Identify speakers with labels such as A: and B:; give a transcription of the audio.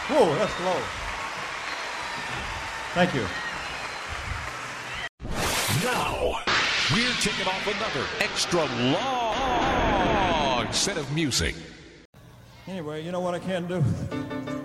A: Whoa, that's low. Thank you.
B: Now, we're taking off another extra long set of music.
A: Anyway, you know what I can do?